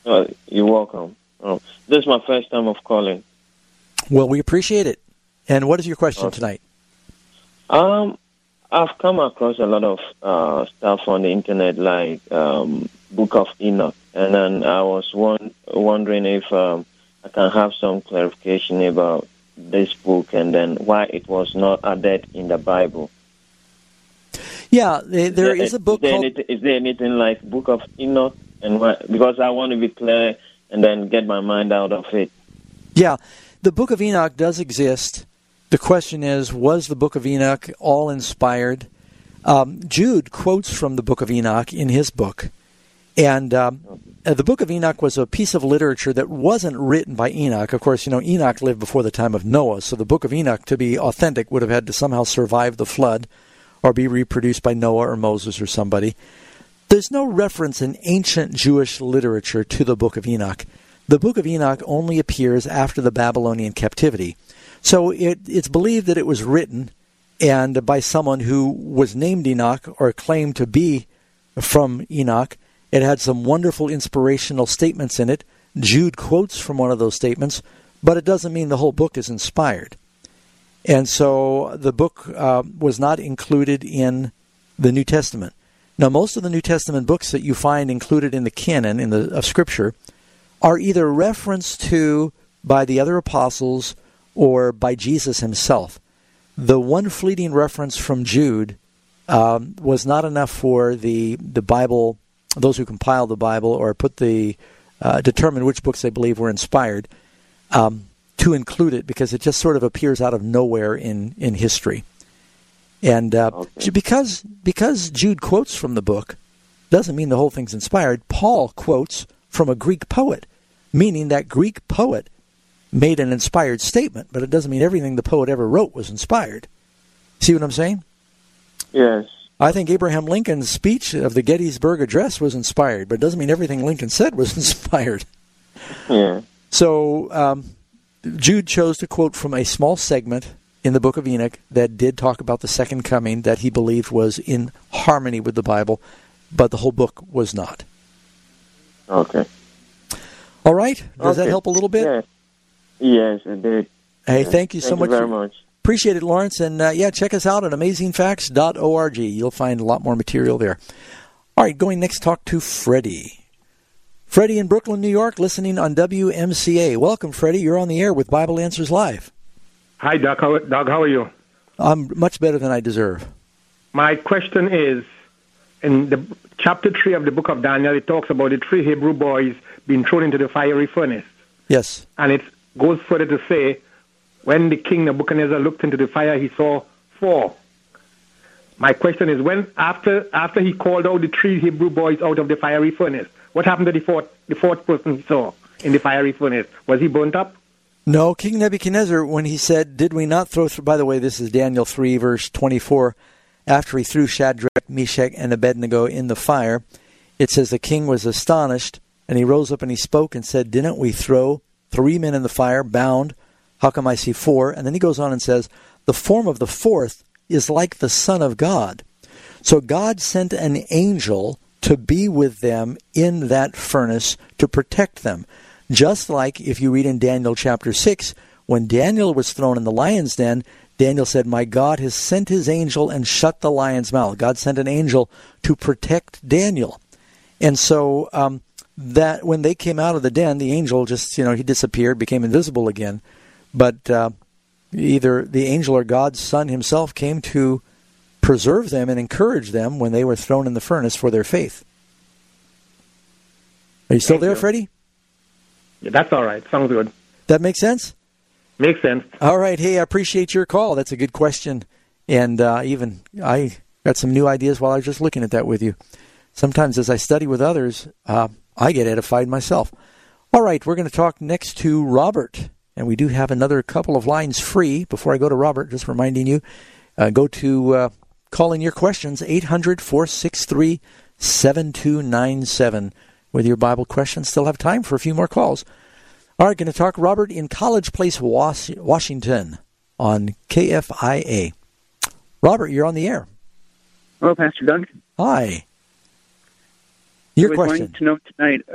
You're welcome. This is my first time of calling. Well, we appreciate it. And what is your question tonight? I've come across a lot of stuff on the internet, like Book of Enoch, and then I was wondering if I can have some clarification about this book and then why it was not added in the Bible. Yeah, there is a book called... Is there anything like Book of Enoch? And why? Because I want to be clear and then get my mind out of it. Yeah, the Book of Enoch does exist. The question is, was the Book of Enoch all inspired? Jude quotes from the Book of Enoch in his book. And the Book of Enoch was a piece of literature that wasn't written by Enoch. Of course, Enoch lived before the time of Noah, so the Book of Enoch, to be authentic, would have had to somehow survive the flood or be reproduced by Noah or Moses or somebody. There's no reference in ancient Jewish literature to the Book of Enoch. The Book of Enoch only appears after the Babylonian captivity. So it's believed that it was written and by someone who was named Enoch or claimed to be from Enoch. It had some wonderful inspirational statements in it. Jude quotes from one of those statements, but it doesn't mean the whole book is inspired. And so the book was not included in the New Testament. Now, most of the New Testament books that you find included in the canon of Scripture are either referenced to by the other apostles or by Jesus himself. The one fleeting reference from Jude was not enough for the Bible, those who compiled the Bible or determine which books they believe were inspired, to include it, because it just sort of appears out of nowhere in history. And because Jude quotes from the book doesn't mean the whole thing's inspired. Paul quotes from a Greek poet, meaning that Greek poet made an inspired statement, but it doesn't mean everything the poet ever wrote was inspired. See what I'm saying? Yes. I think Abraham Lincoln's speech of the Gettysburg Address was inspired, but it doesn't mean everything Lincoln said was inspired. Yeah. So Jude chose to quote from a small segment in the Book of Enoch that did talk about the second coming that he believed was in harmony with the Bible, but the whole book was not. Okay. All right. Does that help a little bit? Yes, it did. Hey, thank you so much. Thank you very much. Appreciate it, Lawrence. And check us out at amazingfacts.org. You'll find a lot more material there. All right, going next, talk to Freddie. Freddie in Brooklyn, New York, listening on WMCA. Welcome, Freddie. You're on the air with Bible Answers Live. Hi, Doug. How are you? I'm much better than I deserve. My question is, in the chapter 3 of the book of Daniel, it talks about the 3 Hebrew boys being thrown into the fiery furnace. Yes. And it goes further to say, when the king Nebuchadnezzar looked into the fire, he saw 4. My question is, when after he called out the 3 Hebrew boys out of the fiery furnace, what happened to the fourth person he saw in the fiery furnace? Was he burnt up? No, King Nebuchadnezzar, when he said, did we not throw... By the way, this is Daniel 3, verse 24. After he threw Shadrach, Meshach, and Abednego in the fire, it says the king was astonished, and he rose up and he spoke and said, didn't we throw 3 men in the fire, bound? How come I see 4? And then he goes on and says, the form of the 4th is like the Son of God. So God sent an angel to be with them in that furnace to protect them. Just like if you read in Daniel chapter 6, when Daniel was thrown in the lion's den, Daniel said, my God has sent his angel and shut the lion's mouth. God sent an angel to protect Daniel. And so that when they came out of the den, the angel just, he disappeared, became invisible again. But either the angel or God's Son himself came to preserve them and encourage them when they were thrown in the furnace for their faith. Are you still there, Freddie? Yeah, that's all right. Sounds good. That makes sense? Makes sense. All right. Hey, I appreciate your call. That's a good question. And even I got some new ideas while I was just looking at that with you. Sometimes as I study with others, I get edified myself. All right. We're going to talk next to Robert. And we do have another couple of lines free. Before I go to Robert, just reminding you, go to call in your questions, 800-463-7297 with your Bible questions. Still have time for a few more calls. All right, going to talk Robert in College Place, Washington on KFIA. Robert, you're on the air. Hello, Pastor Doug. Hi. Your question. I was wanting to know tonight,